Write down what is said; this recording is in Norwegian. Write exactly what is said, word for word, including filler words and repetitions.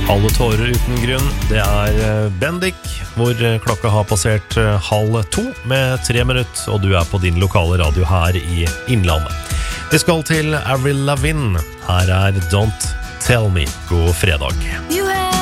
Alle tårer uten grunn, det er Bendik, hvor klokka har passert halv to med tre minutt, og du er på din lokale radio her i Innlandet. Vi skal til Avril Lavigne, her er Don't Tell Me. God fredag.